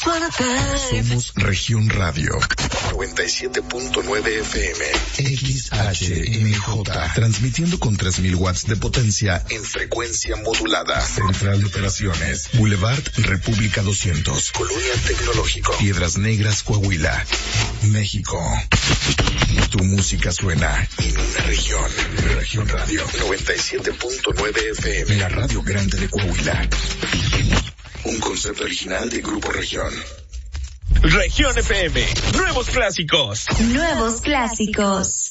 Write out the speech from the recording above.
Somos Región Radio 97.9 FM XHMJ, transmitiendo con 3000 watts de potencia en frecuencia modulada. Central de Operaciones, Boulevard República 200, Colonia Tecnológico, Piedras Negras, Coahuila, México. Tu música suena en una región. Región Radio 97.9 FM, la radio grande de Coahuila. Un concepto original de Grupo Región. Región FM, nuevos clásicos. Nuevos clásicos.